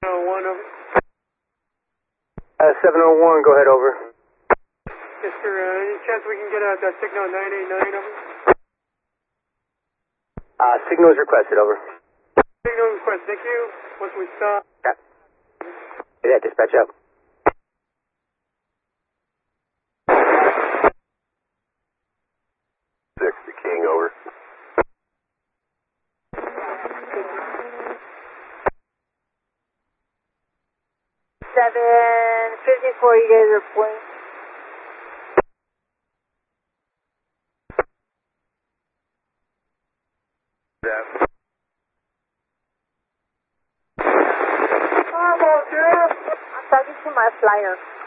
701 over. 701, go ahead, over. Yes, sir. Any chance we can get that signal 989 over? Signal is requested, over. Signal request, thank you. Once we stop. Yeah, dispatch out. The King, over. 754, you guys are pulling. Yeah. I'm talking to my flyer.